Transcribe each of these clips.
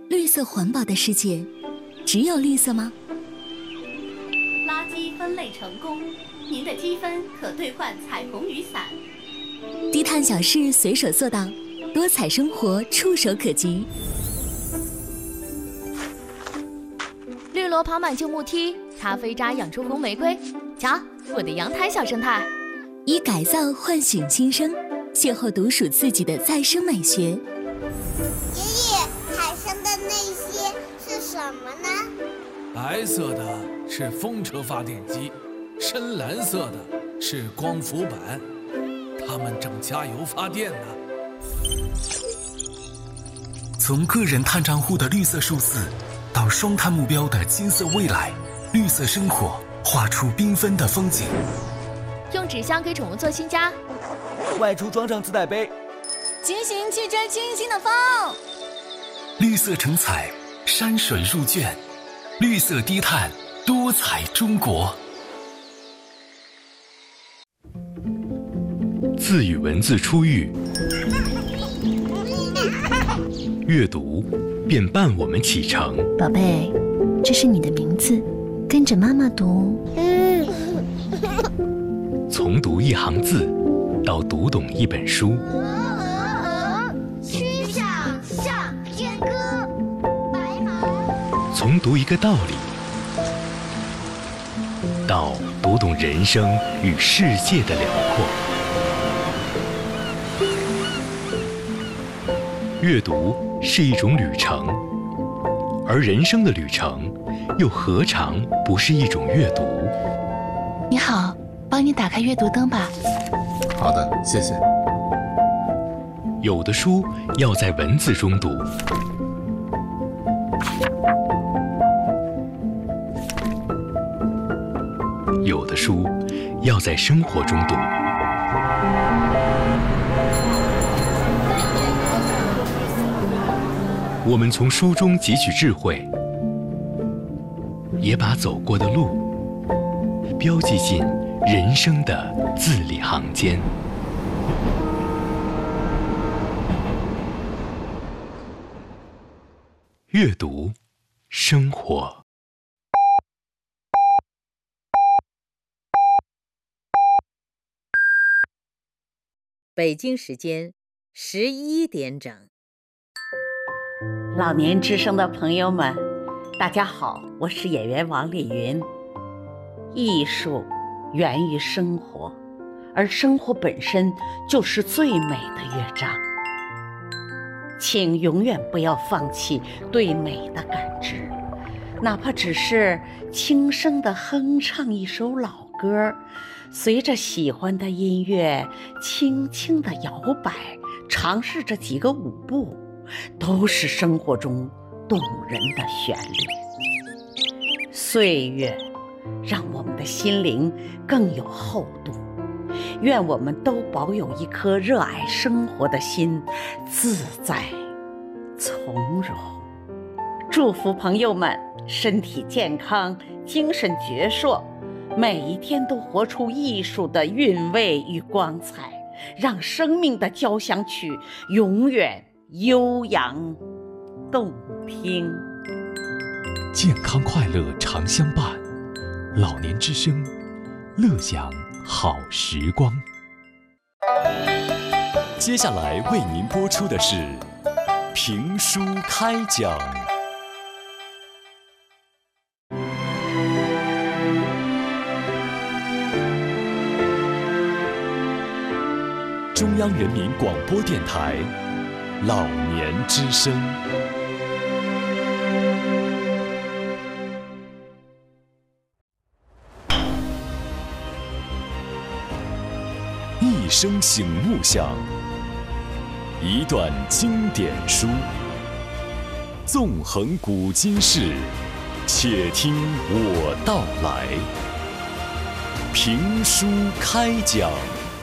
绿色环保的世界，只有绿色吗？ 垃圾分类成功，您的积分可兑换彩虹雨伞。 低碳小事随手做到，多彩生活触手可及。 绿萝跑满旧木梯，咖啡渣养出红玫瑰。瞧，我的阳台小生态。 以改造唤醒新生，邂逅独属自己的再生美学。 爷爷，海上的那些是什么呢？ 白色的是风车发电机，深蓝色的是光伏板，它们正加油发电呢。 从个人碳账户的绿色数字，到双碳目标的金色未来，绿色生活画出缤纷的风景。 用纸箱给宠物做新家， 外出装上自带杯， 骑行去追清新的风。 绿色成彩，山水入卷，绿色低碳，多彩中国。 自与文字初遇，阅读便伴我们启程。 宝贝，这是你的名字，跟着妈妈读。 从读一行字，到读懂一本书。 曲项向天歌，白马。 从读一个道理，到读懂人生与世界的辽阔。阅读是一种旅程，而人生的旅程，又何尝不是一种阅读？ 你好，帮你打开阅读灯吧。 好的，谢谢。 有的书要在文字中读，有的书要在生活中读。我们从书中汲取智慧，也把走过的路标记进人生的字里行间。阅读，生活。 北京时间11点整。 老年之声的朋友们，大家好，我是演员王丽云。艺术源于生活，而生活本身就是最美的乐章。请永远不要放弃对美的感知，哪怕只是轻声地哼唱一首老歌，随着喜欢的音乐轻轻地摇摆，尝试着几个舞步，都是生活中动人的旋律。岁月让我们的心灵更有厚度，愿我们都保有一颗热爱生活的心，自在从容。祝福朋友们身体健康，精神矍铄，每一天都活出艺术的韵味与光彩，让生命的交响曲永远悠扬动听。 健康快乐常相伴，老年之声，乐享好时光。 接下来为您播出的是评书开讲。中央人民广播电台老年之声。一声醒目响，一段经典书，纵横古今事，且听我道来。评书开讲。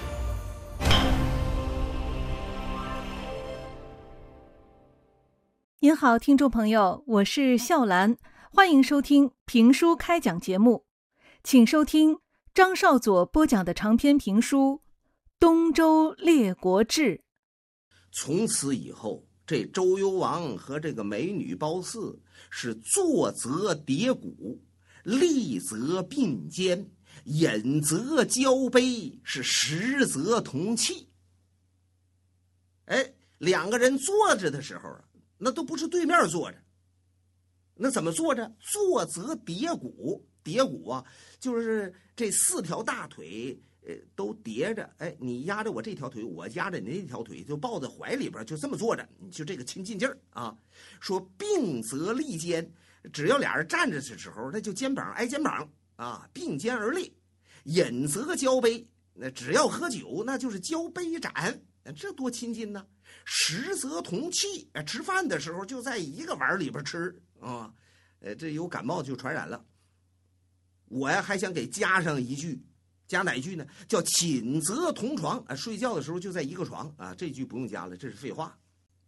您好，听众朋友，我是笑兰，欢迎收听评书开讲节目，请收听张少佐播讲的长篇评书《东周列国志》。 从此以后， 这周幽王和这个美女褒姒是坐则叠骨，立则并肩，饮则交杯，是食则同气。哎，两个人坐着的时候啊，那都不是对面坐着，那怎么坐着？坐则叠骨，叠骨啊，就是这4条大腿都叠着，哎，你压着我这条腿，我压着你那条腿，就抱在怀里边，就这么坐着，你就这个亲近劲儿啊。说并则立肩，只要俩人站着的时候，那就肩膀挨肩膀啊，并肩而立。饮则交杯，那只要喝酒，那就是交杯盏，这多亲近呢。食则同气，吃饭的时候就在一个碗里边吃啊，这有感冒就传染了。我呀还想给加上一句。加哪句呢？叫寝则同床啊，睡觉的时候就在一个床啊，这句不用加了，这是废话。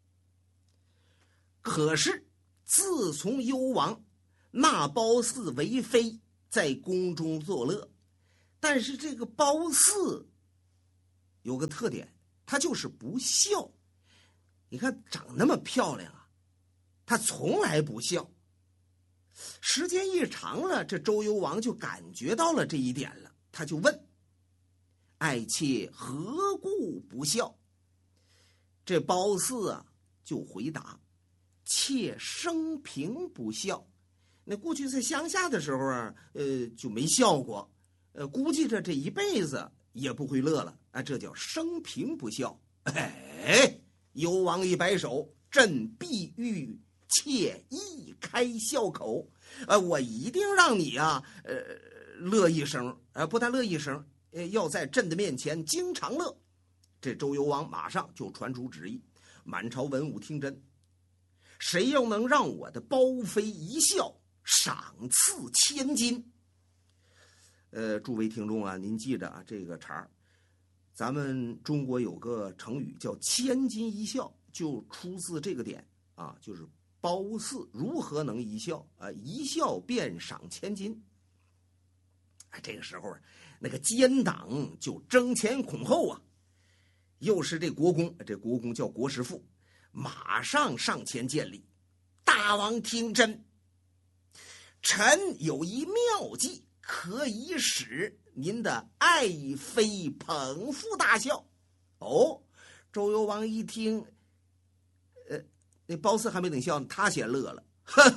可是自从幽王纳褒姒为妃，在宫中作乐，但是这个褒姒有个特点，她就是不笑。你看长那么漂亮啊，她从来不笑。时间一长了，这周幽王就感觉到了这一点了。他就问：“爱妾何故不笑？”这褒姒啊就回答：“妾生平不笑。”那过去在乡下的时候啊，就没笑过，估计着这一辈子也不会乐了啊，这叫生平不笑。哎，幽王一摆手：“朕必欲妾亦开笑口，我一定让你啊，乐一声，不但乐一声，要在朕的面前经常乐。”这周幽王马上就传出旨意，满朝文武听真，谁要能让我的褒妃一笑，赏赐1000金。诸位听众啊，您记着啊，这个茬儿，咱们中国有个成语叫千金一笑，就出自这个点啊，就是褒姒如何能一笑啊？一笑便赏1000金。这个时候啊，那个奸党就争前恐后啊，又是这国公，这国公叫国师傅，马上上前见礼：“大王听真，臣有一妙计，可以使您的爱妃捧腹大笑。”哦，周幽王一听，那褒姒还没等笑，他先乐了。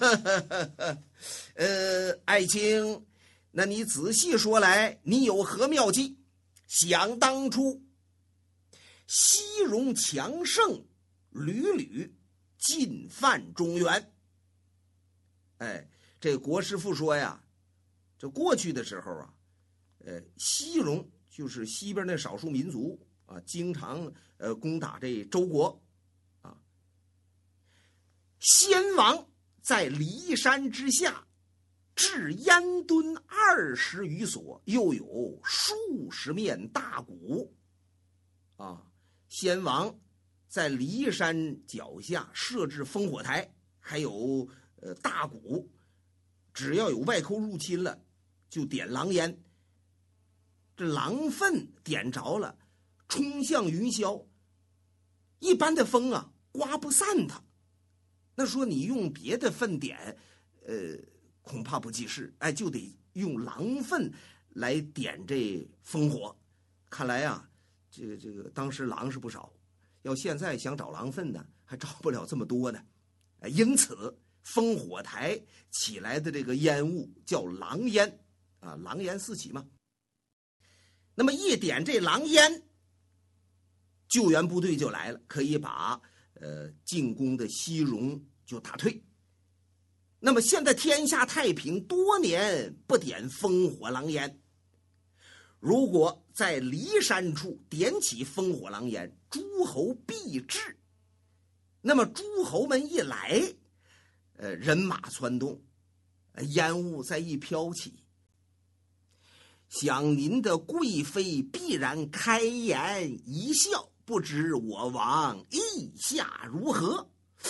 爱卿，那你仔细说来，你有何妙计？想当初，西戎强盛，屡屡进犯中原。哎，这国师傅说呀，这过去的时候啊，西戎就是西边那少数民族啊，经常攻打这周国啊。先王在骊山之下置烟墩20余所，又有数十面大鼓啊。先王在骊山脚下设置烽火台，还有大鼓，只要有外寇入侵了，就点狼烟。这狼粪点着了，冲向云霄，一般的风啊刮不散它。那说你用别的粪点，恐怕不济事，哎，就得用狼粪来点这烽火。看来啊，这个当时狼是不少，要现在想找狼粪呢，还找不了这么多呢。因此烽火台起来的这个烟雾叫狼烟啊，狼烟四起嘛。那么一点这狼烟，救援部队就来了，可以把进攻的西戎就打退。那么现在天下太平，多年不点烽火狼烟，如果在骊山处点起烽火狼烟，诸侯必至。那么诸侯们一来，人马窜动，烟雾再一飘起，想您的贵妃必然开颜一笑，不知我王意下如何？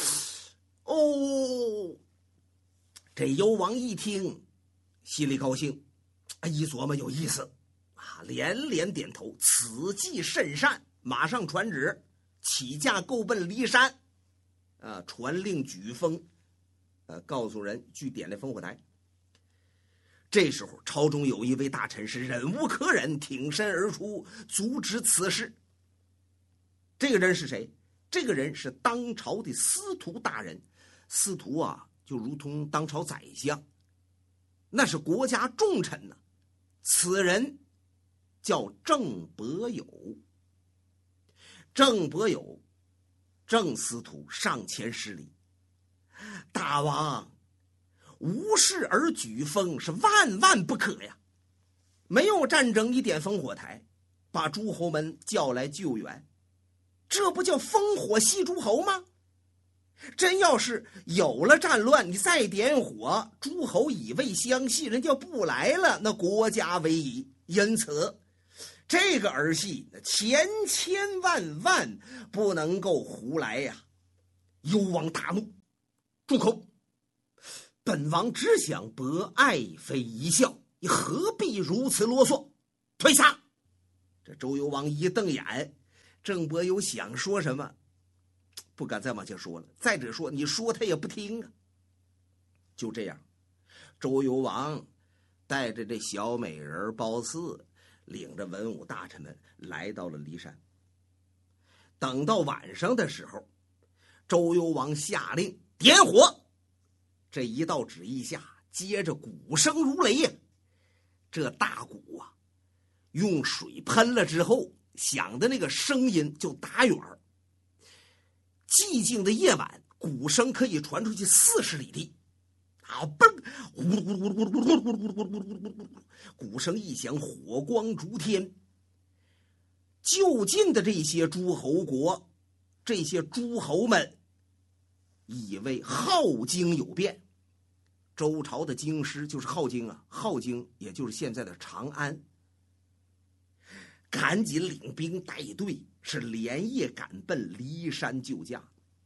哦，这幽王一听，心里高兴，一琢磨有意思啊，连连点头，此计甚善，马上传旨，起驾够奔骊山。 传令举烽，告诉人去点那烽火台。这时候朝中有一位大臣是忍无可忍，挺身而出阻止此事。这个人是谁？这个人是当朝的司徒大人。司徒啊，就如同当朝宰相，那是国家重臣呢。此人叫郑伯友。郑伯友，郑司徒上前施礼：大王，无事而举烽是万万不可呀！没有战争，你点烽火台，把诸侯们叫来救援，这不叫烽火戏诸侯吗？真要是有了战乱，你再点火，诸侯以为相戏，人家不来了，那国家危矣。因此这个儿戏千千万万不能够胡来呀！幽王大怒：住口！本王只想博爱妃一笑，你何必如此啰嗦？退下！这周幽王一瞪眼，郑伯友想说什么，不敢再往下说了。再者说，你说他也不听啊。就这样，周幽王带着这小美人褒姒，领着文武大臣们来到了骊山。等到晚上的时候，周幽王下令点火。这一道旨意下，接着鼓声如雷呀！这大鼓啊，用水喷了之后，响的那个声音就打远儿。寂静的夜晚，鼓声可以传出去40里地。好，嘣！鼓声一响，火光烛天。就近的这些诸侯国，这些诸侯们以为镐京有变。周朝的京师就是镐京啊，镐京也就是现在的长安。赶紧领兵带队，是连夜赶奔骊山救驾。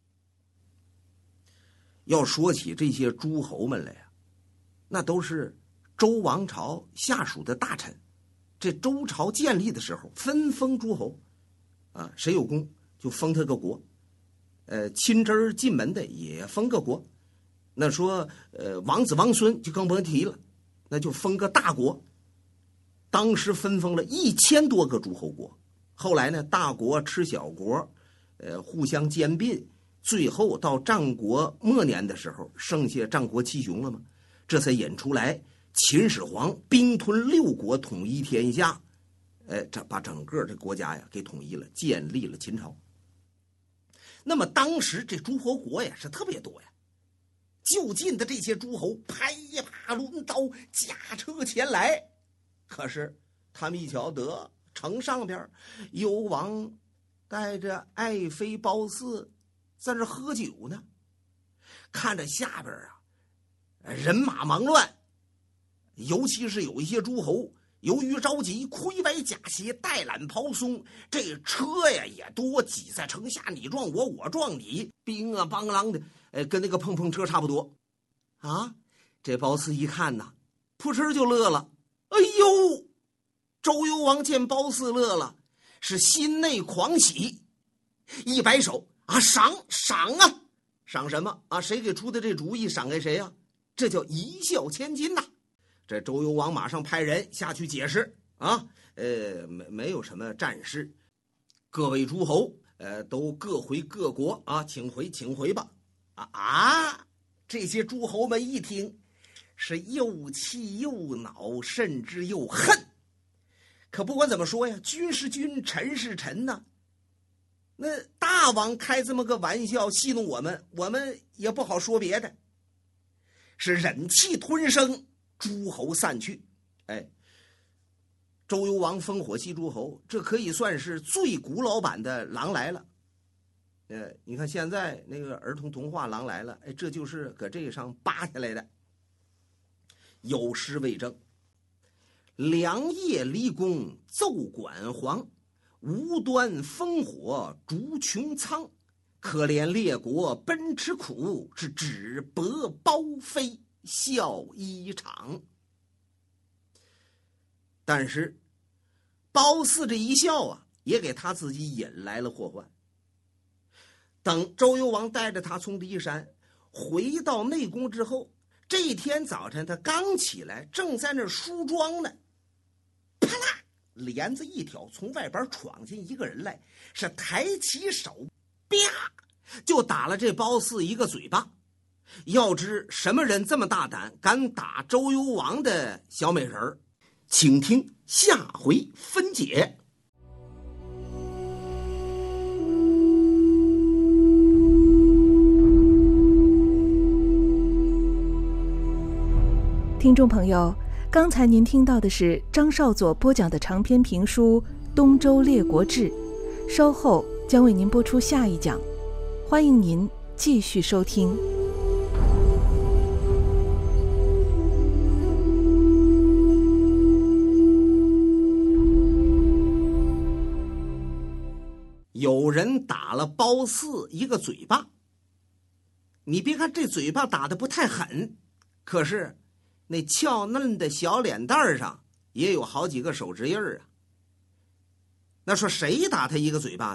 要说起这些诸侯们来呀，那都是周王朝下属的大臣。这周朝建立的时候，分封诸侯，谁有功就封他个国，亲侄进门的也封个国。那说王子王孙就更甭提了，那就封个大国。当时分封了1000多个诸侯国，后来呢，大国吃小国，互相兼并，最后到战国末年的时候，剩下战国七雄了嘛，这才引出来秦始皇兵吞6国，统一天下，这把整个这国家呀给统一了，建立了秦朝。那么当时这诸侯国呀是特别多呀。就近的这些诸侯拍一把抡刀，驾车前来。可是他们一瞧，得城上边幽王带着爱妃褒姒在这喝酒呢，看着下边人马忙乱，尤其是有一些诸侯由于着急，盔師甲鞋，带揽袍松，这车呀也多，挤在城下，你撞我，我撞你，兵啊邦啷的，跟那个碰碰车差不多啊。这褒姒一看呐，扑哧就乐了。哎呦，周幽王见褒姒乐了，是心内狂喜，一摆手啊，赏啊，赏什么啊？谁给出的这主意，赏给谁啊？这叫一笑千金呐。这周幽王马上派人下去解释啊，没有什么战事，各位诸侯都各回各国啊，请回吧。这些诸侯们一听，是又气又恼，甚至又恨。可不管怎么说呀，君是君，臣是臣呐。那大王开这么个玩笑戏弄我们，我们也不好说别的，是忍气吞声。诸侯散去，周幽王烽火戏诸侯，这可以算是最古老版的狼来了。你看现在那个儿童童话狼来了，这就是搁这上扒下来的。有诗为证：良夜离宫奏管黄，无端烽火逐穹苍。可怜列国奔驰苦，是只博褒妃笑一场。但是褒姒这一笑啊，也给他自己引来了祸患。 等周幽王带着他从骊山回到内宫之后，这天早晨他刚起来，正在那梳妆呢，啪啦，帘子一挑，从外边闯进一个人来，是抬起手，啪就打了这褒姒一个嘴巴。要知什么人这么大胆，敢打周幽王的小美人儿？请听下回分解。 听众朋友，刚才您听到的是张少佐播讲的长篇评书《东周列国志》，稍后将为您播出下一讲，欢迎您继续收听。 有人打了褒姒一个嘴巴，你别看这嘴巴打得不太狠，可是那俏嫩的小脸蛋上也有好几个手指印儿啊。那说谁打他一个嘴巴呢？